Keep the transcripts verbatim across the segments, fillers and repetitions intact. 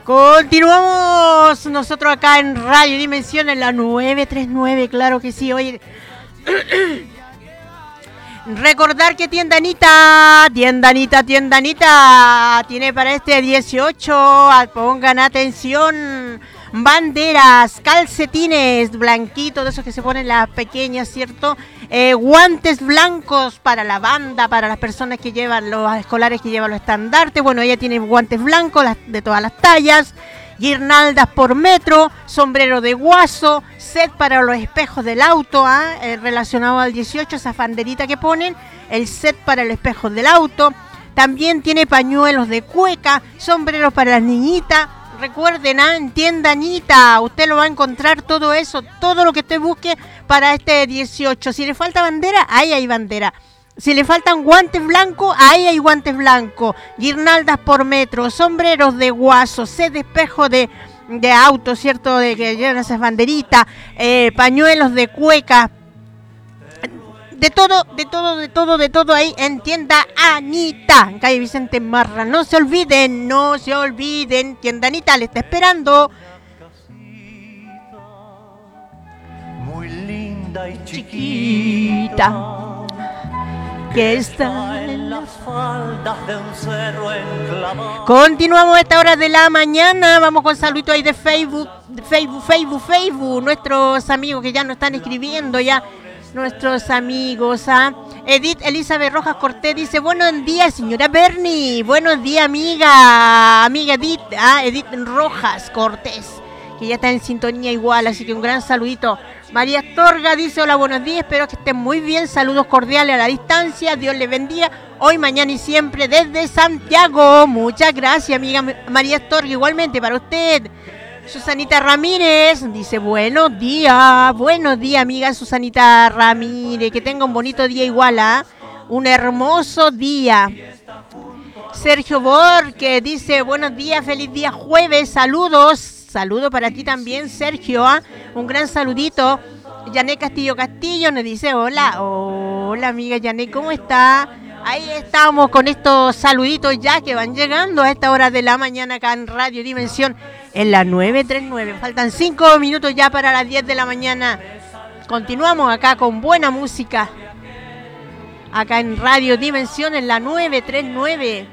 Continuamos nosotros acá en Radio Dimensión en la nueve treinta y nueve, claro que sí. Oye, recordar que Tienda Anita, Tienda Anita, Tienda Anita tiene para este dieciocho, pongan atención, banderas, calcetines blanquitos, de esos que se ponen las pequeñas, ¿cierto? Eh, guantes blancos para la banda, para las personas que llevan, los escolares que llevan los estandartes. Bueno, ella tiene guantes blancos las, de todas las tallas, guirnaldas por metro, sombrero de guaso, set para los espejos del auto, ¿ah? eh, relacionado al dieciocho, esa banderita que ponen, el set para el espejo del auto. También tiene pañuelos de cueca, sombreros para las niñitas. Recuerden, ¿ah? En Tienda Anita, usted lo va a encontrar todo eso, todo lo que usted busque para este dieciocho. Si le falta bandera, ahí hay bandera. Si le faltan guantes blancos, ahí hay guantes blancos. Guirnaldas por metro, sombreros de guaso, set de espejo de, de auto, ¿cierto? De que llevan esas banderitas, eh, pañuelos de cueca. De todo, de todo, de todo, de todo ahí en Tienda Anita, en calle Vicente Marra. No se olviden, no se olviden. Tienda Anita le está esperando. Muy linda y Chiquita, que está en las faldas de un cerro enclavado. Continuamos a esta hora de la mañana. Vamos con saluditos ahí de Facebook, de Facebook, Facebook, Facebook. Nuestros amigos que ya nos están escribiendo ya. Nuestros amigos, ¿ah? Edith Elizabeth Rojas Cortés dice: buenos días, señora Bernie. Buenos días, amiga. Amiga Edith, ¿ah? Edith Rojas Cortés, que ya está en sintonía igual, así que un gran saludito. María Astorga dice: hola, buenos días, espero que estén muy bien. Saludos cordiales a la distancia. Dios les bendiga hoy, mañana y siempre desde Santiago. Muchas gracias, amiga María Astorga. Igualmente para usted. Susanita Ramírez dice: buenos días, buenos días, amiga Susanita Ramírez, que tenga un bonito día igual, ¿ah? Un hermoso día. Sergio Borque dice: buenos días, feliz día jueves, saludos, saludo para ti también, Sergio, ¿ah? Un gran saludito. Yané Castillo Castillo nos dice: hola, hola amiga Yané, ¿cómo está? Ahí estamos con estos saluditos ya que van llegando a esta hora de la mañana acá en Radio Dimensión en la nueve treinta y nueve. Faltan cinco minutos ya para las diez de la mañana. Continuamos acá con buena música. Acá en Radio Dimensión en la nueve treinta y nueve.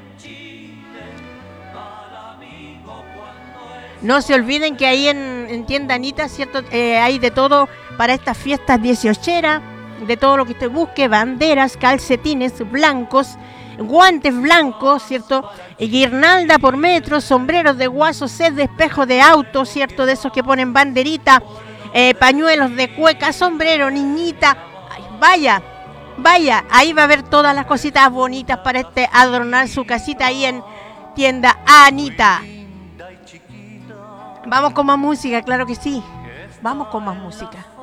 No se olviden que ahí en, en Tienda Anita, ¿cierto? Eh, hay de todo para estas fiestas dieciocheras. De todo lo que usted busque, banderas, calcetines blancos, guantes blancos, ¿cierto? Guirnalda por metro, sombreros de guaso, set de espejo de auto, ¿cierto? De esos que ponen banderita, eh, pañuelos de cueca, sombrero, niñita. Ay, vaya, vaya, ahí va a haber todas las cositas bonitas para este adornar su casita ahí en Tienda Anita. Vamos con más música, claro que sí. Vamos con más música.